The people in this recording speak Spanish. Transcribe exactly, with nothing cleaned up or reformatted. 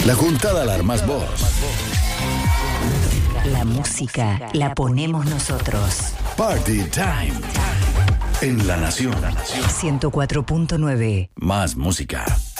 La juntada la armás vos. La música la ponemos nosotros. Party Time. En La Nación. ciento cuatro punto nueve. Más música.